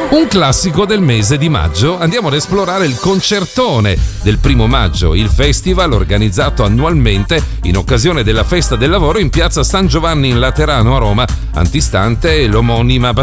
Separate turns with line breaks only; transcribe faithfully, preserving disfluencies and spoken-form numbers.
Un classico del mese di maggio, andiamo ad esplorare il concertone del primo maggio, il festival organizzato annualmente in occasione della festa del lavoro in piazza San Giovanni in Laterano a Roma, antistante l'omonima